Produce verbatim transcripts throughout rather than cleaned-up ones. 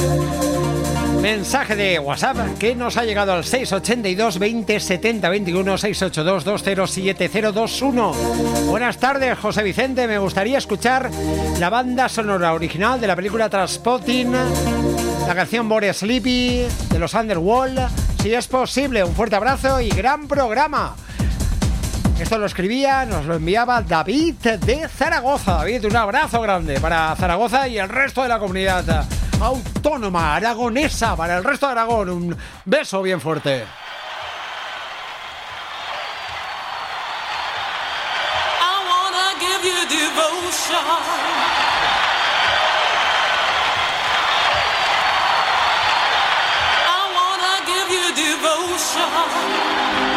Mensaje de WhatsApp que nos ha llegado al seis ochenta y dos veinte setenta veintiuno, seis ocho dos dos cero siete cero dos uno. Buenas tardes, José Vicente. Me gustaría escuchar la banda sonora original de la película Trainspotting, la canción Body Sleepy de los Underworld. Si es posible, un fuerte abrazo y gran programa. Esto lo escribía, nos lo enviaba David de Zaragoza. David, un abrazo grande para Zaragoza y el resto de la comunidad autónoma aragonesa, para el resto de Aragón. Un beso bien fuerte. I wanna give you devotion. I wanna give you devotion.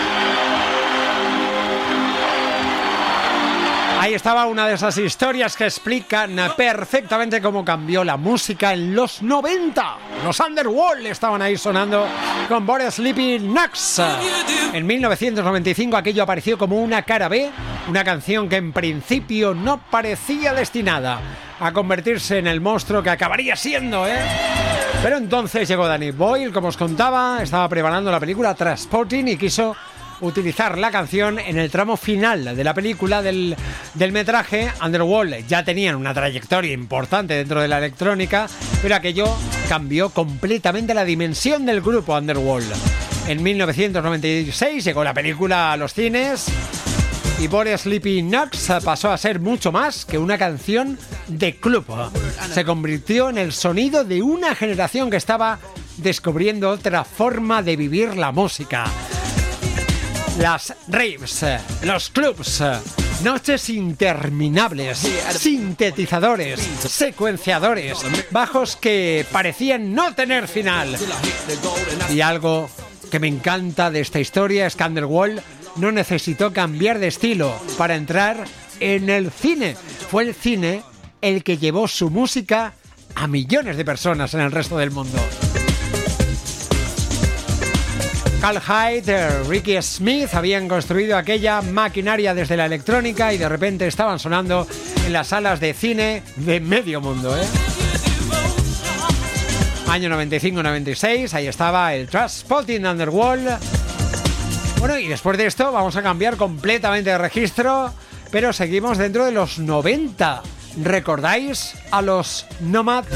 Ahí estaba una de esas historias que explican perfectamente cómo cambió la música en los noventa. Los Underworld estaban ahí sonando con Body Sleepy Knox. En mil novecientos noventa y cinco aquello apareció como una cara B, una canción que en principio no parecía destinada a convertirse en el monstruo que acabaría siendo, ¿eh? Pero entonces llegó Danny Boyle, como os contaba, estaba preparando la película Trainspotting y quiso utilizar la canción en el tramo final de la película del, del metraje. Underworld ya tenían una trayectoria importante dentro de la electrónica, pero aquello cambió completamente la dimensión del grupo Underworld. En mil novecientos noventa y seis llegó la película a los cines y Body Sleepy Knox pasó a ser mucho más que una canción de club. Se convirtió en el sonido de una generación que estaba descubriendo otra forma de vivir la música. Las raves, los clubs, noches interminables, sintetizadores, secuenciadores, bajos que parecían no tener final. Y algo que me encanta de esta historia es que Underworld no necesitó cambiar de estilo para entrar en el cine. Fue el cine el que llevó su música a millones de personas en el resto del mundo. Cal Hyde, Ricky Smith habían construido aquella maquinaria desde la electrónica y de repente estaban sonando en las salas de cine de medio mundo, ¿eh? Año noventa y cinco noventa y seis, ahí estaba el Trainspotting Underworld. Bueno, y después de esto vamos a cambiar completamente de registro, pero seguimos dentro de los noventa. ¿Recordáis a los Nomad?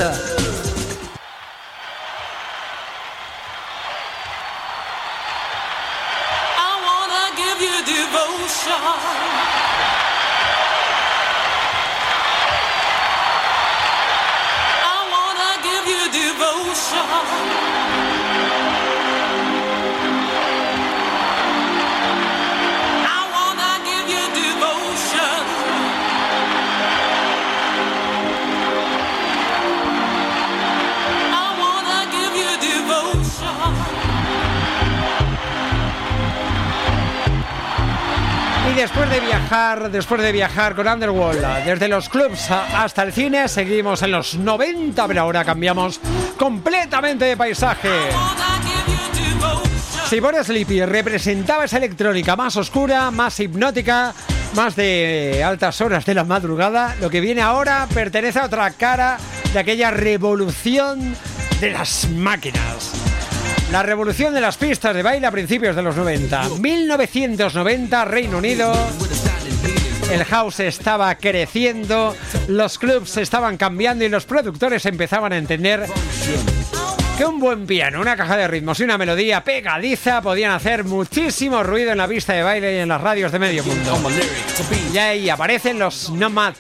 Y después de viajar, después de viajar con Underworld, desde los clubs hasta el cine, seguimos en los noventa, pero ahora cambiamos completamente de paisaje. Si Body Sleepy representaba esa electrónica más oscura, más hipnótica, más de altas horas de la madrugada, lo que viene ahora pertenece a otra cara de aquella revolución de las máquinas. La revolución de las pistas de baile a principios de los noventa. mil novecientos noventa, Reino Unido. El house estaba creciendo, los clubs estaban cambiando y los productores empezaban a entender que un buen piano, una caja de ritmos y una melodía pegadiza podían hacer muchísimo ruido en la pista de baile y en las radios de medio mundo. Y ahí aparecen los Nomad.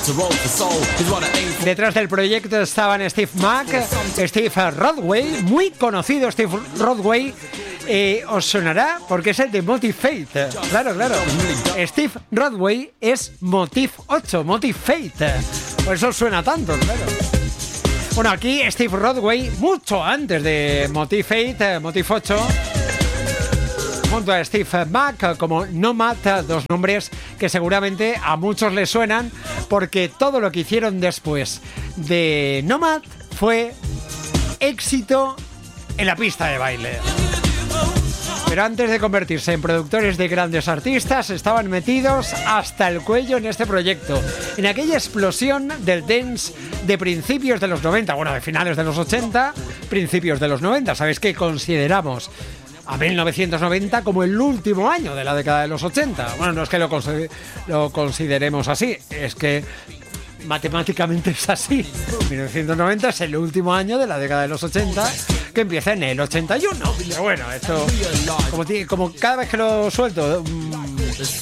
Detrás del proyecto estaban Steve Mac, Steve Rodway, muy conocido Steve Rodway. Eh, ¿Os sonará? Porque es el de Motive Fate. Claro, claro. Steve Rodway es Motive ocho, Motive Fate. Por eso suena tanto, claro. Bueno, aquí Steve Rodway, mucho antes de Motive Fate, Motive ocho, junto a Steve Mac como Nomad, dos nombres que seguramente a muchos les suenan porque todo lo que hicieron después de Nomad fue éxito en la pista de baile. Pero antes de convertirse en productores de grandes artistas, estaban metidos hasta el cuello en este proyecto, en aquella explosión del dance de principios de los noventa, bueno, de finales de los ochenta, principios de los noventa. ¿Sabéis que consideramos a mil novecientos noventa como el último año de la década de los ochenta? Bueno, no es que lo, consider- lo consideremos así, es que matemáticamente es así. mil novecientos noventa es el último año de la década de los ochenta, que empieza en el ochenta y uno. Pero bueno, esto, como, ti- como cada vez que lo suelto, mmm,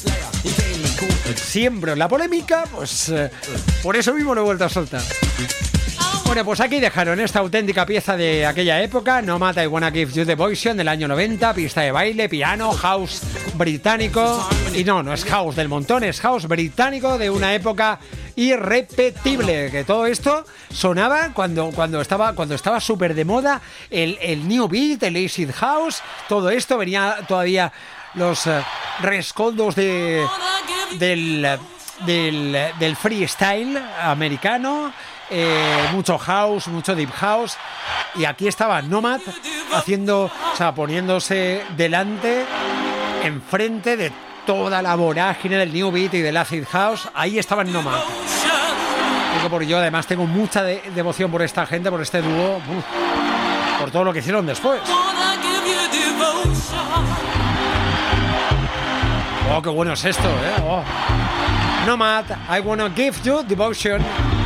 siembro la polémica, pues eh, por eso mismo lo he vuelto a soltar. Bueno, pues aquí dejaron esta auténtica pieza de aquella época, Nomad, I Wanna Give You Devotion, del año noventa, pista de baile, piano, house británico. Y no, no es house del montón, es house británico de una época irrepetible. Que todo esto sonaba cuando, cuando estaba cuando estaba súper de moda el, el New Beat, el Acid House. Todo esto venía todavía los uh, rescoldos de, del, del, del freestyle americano. Eh, mucho house, mucho deep house, y aquí estaba Nomad haciendo, o sea, poniéndose delante, enfrente de toda la vorágine del New Beat y del Acid House. Ahí estaba Nomad. Digo, porque yo además tengo mucha de- devoción por esta gente, por este dúo, uf, por todo lo que hicieron después. Oh, qué bueno es esto, ¿eh? Oh. Nomad, I Wanna Give You Devotion.